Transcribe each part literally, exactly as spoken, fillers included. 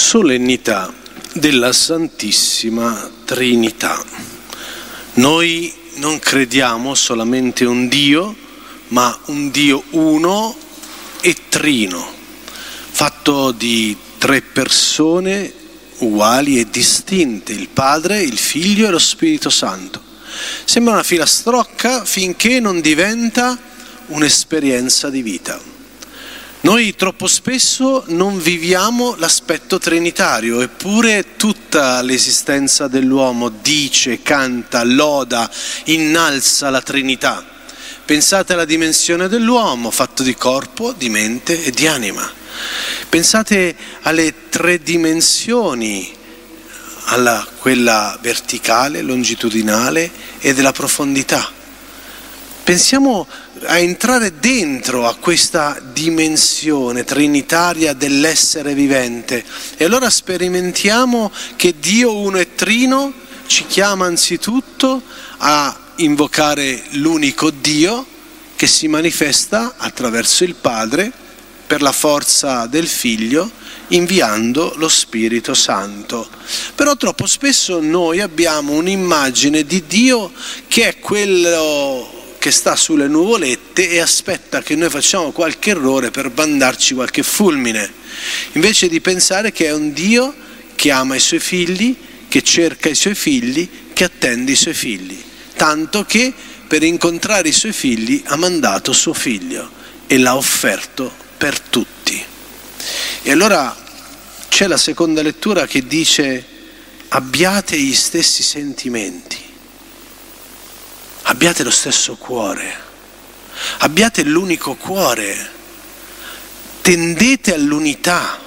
solennità della Santissima Trinità. Noi non crediamo solamente un Dio, ma un Dio uno e trino, fatto di tre persone uguali e distinte, il Padre, il Figlio e lo Spirito Santo. Sembra una filastrocca finché non diventa un'esperienza di vita. Noi troppo spesso non viviamo l'aspetto trinitario, eppure tutta l'esistenza dell'uomo dice, canta, loda, innalza la Trinità. Pensate alla dimensione dell'uomo, fatto di corpo, di mente e di anima. Pensate alle tre dimensioni, alla quella verticale, longitudinale e della profondità. Pensiamo a entrare dentro a questa dimensione trinitaria dell'essere vivente e allora sperimentiamo che Dio uno e trino ci chiama anzitutto a invocare l'unico Dio che si manifesta attraverso il Padre per la forza del Figlio, inviando lo Spirito Santo. Però troppo spesso noi abbiamo un'immagine di Dio che è quello che sta sulle nuvolette e aspetta che noi facciamo qualche errore per mandarci qualche fulmine, invece di pensare che è un Dio che ama i suoi figli, che cerca i suoi figli, che attende i suoi figli, tanto che per incontrare i suoi figli ha mandato suo figlio e l'ha offerto per tutti. E allora c'è la seconda lettura che dice: abbiate gli stessi sentimenti, abbiate lo stesso cuore, abbiate l'unico cuore, tendete all'unità,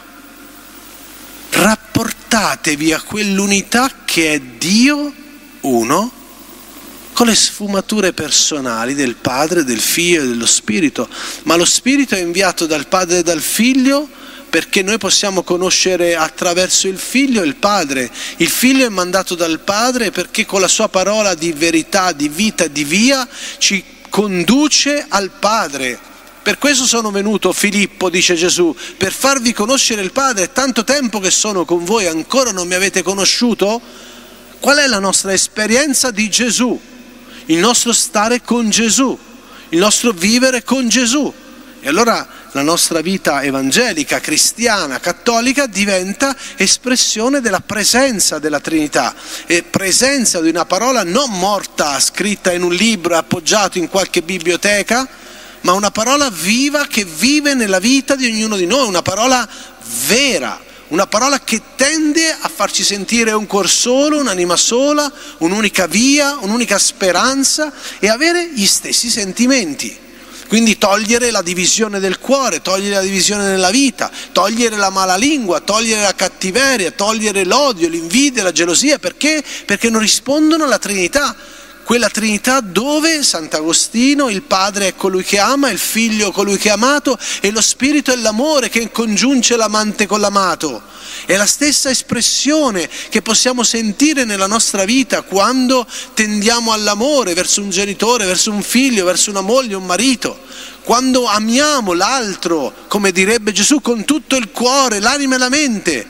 rapportatevi a quell'unità che è Dio uno, con le sfumature personali del Padre, del Figlio e dello Spirito, ma lo Spirito è inviato dal Padre e dal Figlio perché noi possiamo conoscere attraverso il Figlio il Padre. Il Figlio è mandato dal Padre perché con la sua parola di verità, di vita e di via ci conduce al Padre. Per questo sono venuto, Filippo, dice Gesù, per farvi conoscere il Padre. È tanto tempo che sono con voi, ancora non mi avete conosciuto? Qual è la nostra esperienza di Gesù? Il nostro stare con Gesù, il nostro vivere con Gesù. E allora la nostra vita evangelica, cristiana, cattolica diventa espressione della presenza della Trinità, e presenza di una parola non morta, scritta in un libro, appoggiato in qualche biblioteca, ma una parola viva che vive nella vita di ognuno di noi, una parola vera, una parola che tende a farci sentire un cuor solo, un'anima sola, un'unica via, un'unica speranza e avere gli stessi sentimenti. Quindi togliere la divisione del cuore, togliere la divisione nella vita, togliere la malalingua, togliere la cattiveria, togliere l'odio, l'invidia, la gelosia. Perché? Perché non rispondono alla Trinità. Quella Trinità dove, Sant'Agostino, il Padre è colui che ama, il Figlio colui che è amato e lo Spirito è l'amore che congiunge l'amante con l'amato. È la stessa espressione che possiamo sentire nella nostra vita quando tendiamo all'amore verso un genitore, verso un figlio, verso una moglie, un marito. Quando amiamo l'altro, come direbbe Gesù, con tutto il cuore, l'anima e la mente,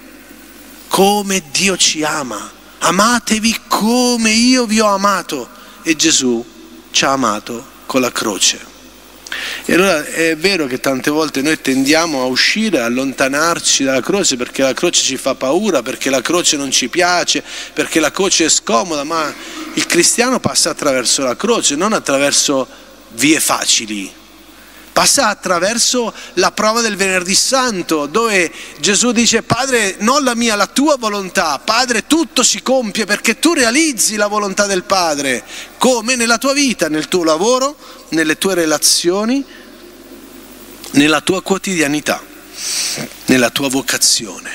come Dio ci ama. Amatevi come io vi ho amato. E Gesù ci ha amato con la croce. E allora è vero che tante volte noi tendiamo a uscire, a allontanarci dalla croce perché la croce ci fa paura, perché la croce non ci piace, perché la croce è scomoda, ma il cristiano passa attraverso la croce, non attraverso vie facili. Passa attraverso la prova del Venerdì Santo, dove Gesù dice: Padre, non la mia, la tua volontà. Padre, tutto si compie perché tu realizzi la volontà del Padre, come nella tua vita, nel tuo lavoro, nelle tue relazioni, nella tua quotidianità, nella tua vocazione.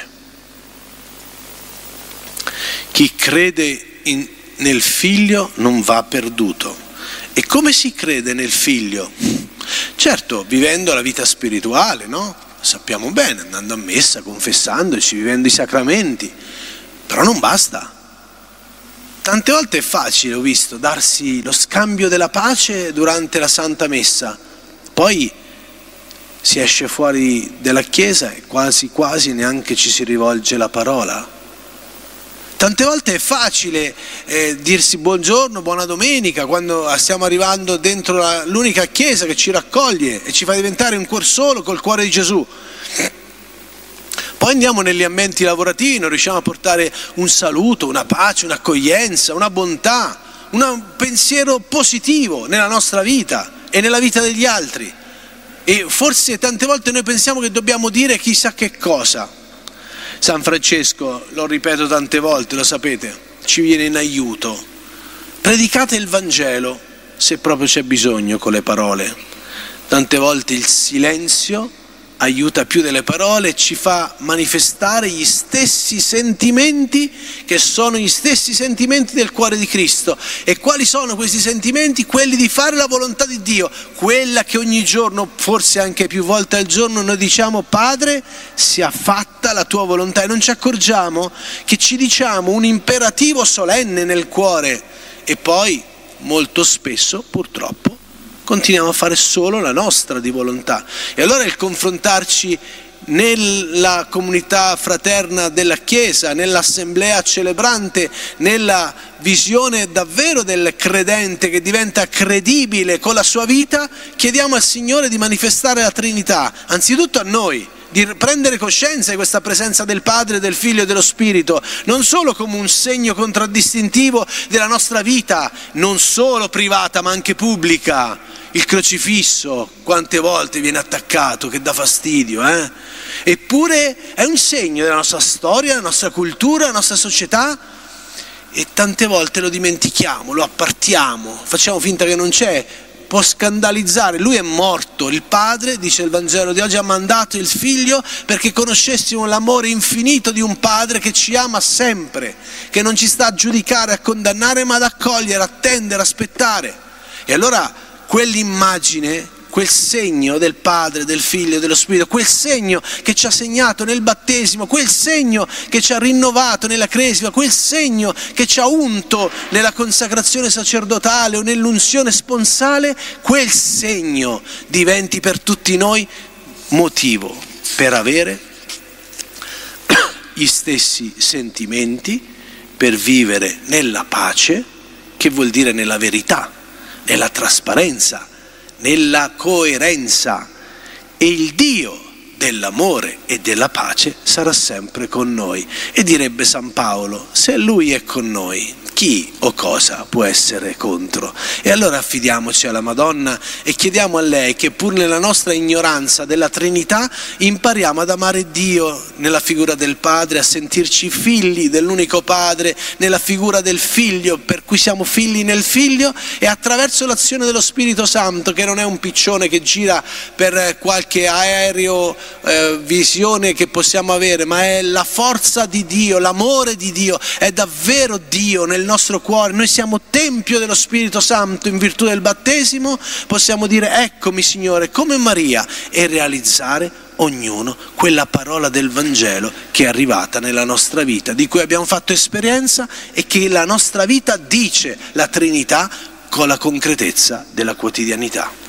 Chi crede in, nel Figlio non va perduto. E come si crede nel Figlio? Certo, vivendo la vita spirituale, no? Sappiamo bene, andando a messa, confessandoci, vivendo i sacramenti, però non basta. Tante volte è facile, ho visto, darsi lo scambio della pace durante la Santa Messa, poi si esce fuori dalla chiesa e quasi quasi neanche ci si rivolge la parola. Tante volte è facile eh, dirsi buongiorno, buona domenica, quando stiamo arrivando dentro la, l'unica chiesa che ci raccoglie e ci fa diventare un cuor solo col cuore di Gesù. Poi andiamo negli ambienti lavorativi, non riusciamo a portare un saluto, una pace, un'accoglienza, una bontà, un pensiero positivo nella nostra vita e nella vita degli altri. E forse tante volte noi pensiamo che dobbiamo dire chissà che cosa. San Francesco, lo ripeto tante volte, lo sapete, ci viene in aiuto. Predicate il Vangelo se proprio c'è bisogno con le parole. Tante volte il silenzio aiuta più delle parole e ci fa manifestare gli stessi sentimenti che sono gli stessi sentimenti del cuore di Cristo. E quali sono questi sentimenti? Quelli di fare la volontà di Dio, quella che ogni giorno, forse anche più volte al giorno, noi diciamo: Padre, sia fatta la tua volontà, e non ci accorgiamo che ci diciamo un imperativo solenne nel cuore e poi molto spesso, purtroppo, continuiamo a fare solo la nostra di volontà. E allora il confrontarci nella comunità fraterna della Chiesa, nell'assemblea celebrante, nella visione davvero del credente che diventa credibile con la sua vita, chiediamo al Signore di manifestare la Trinità, anzitutto a noi, di prendere coscienza di questa presenza del Padre, del Figlio e dello Spirito, non solo come un segno contraddistintivo della nostra vita, non solo privata ma anche pubblica. Il crocifisso quante volte viene attaccato, che dà fastidio, eh? Eppure è un segno della nostra storia, della nostra cultura, della nostra società, e tante volte lo dimentichiamo, lo appartiamo, facciamo finta che non c'è. Può scandalizzare, lui è morto, il Padre, dice il Vangelo di oggi, ha mandato il Figlio perché conoscessimo l'amore infinito di un Padre che ci ama sempre, che non ci sta a giudicare, a condannare, ma ad accogliere, a attendere, aspettare. E allora quell'immagine, quel segno del Padre, del Figlio e dello Spirito, quel segno che ci ha segnato nel battesimo, quel segno che ci ha rinnovato nella cresima, quel segno che ci ha unto nella consacrazione sacerdotale o nell'unzione sponsale, quel segno diventi per tutti noi motivo per avere gli stessi sentimenti, per vivere nella pace, che vuol dire nella verità, nella trasparenza, nella coerenza, e il Dio dell'amore e della pace sarà sempre con noi. E direbbe San Paolo: se Lui è con noi, chi o cosa può essere contro? E allora affidiamoci alla Madonna e chiediamo a lei che, pur nella nostra ignoranza della Trinità, impariamo ad amare Dio nella figura del Padre, a sentirci figli dell'unico Padre nella figura del Figlio, per cui siamo figli nel Figlio, e attraverso l'azione dello Spirito Santo, che non è un piccione che gira per qualche aereo eh, visione che possiamo avere, ma è la forza di Dio, l'amore di Dio, è davvero Dio nel nostro cuore. Noi siamo tempio dello Spirito Santo in virtù del battesimo. Possiamo dire: eccomi Signore, come Maria, e realizzare ognuno quella parola del Vangelo che è arrivata nella nostra vita, di cui abbiamo fatto esperienza e che la nostra vita dice la Trinità con la concretezza della quotidianità.